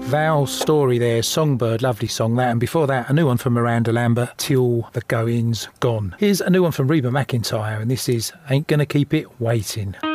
Val's Story there, Songbird, lovely song that, and before that a new one from Miranda Lambert, Till the Going's Gone. Here's a new one from Reba McEntire, and this is Ain't Gonna Keep It Waiting.